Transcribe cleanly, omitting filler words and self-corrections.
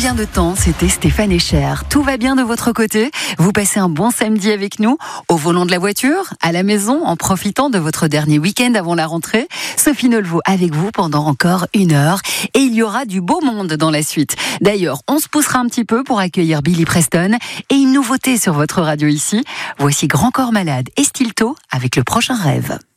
combien de temps c'était Stéphane Echer? Tout va bien de votre côté? Vous passez un bon samedi avec nous? Au volant de la voiture? À la maison? En profitant de votre dernier week-end avant la rentrée? Sophie Nolvaud avec vous pendant encore 1 heure. Et il y aura du beau monde dans la suite. D'ailleurs, on se poussera un petit peu pour accueillir Billy Preston. Et une nouveauté sur votre radio ici. Voici Grand Corps Malade et Stilto avec Le Prochain Rêve.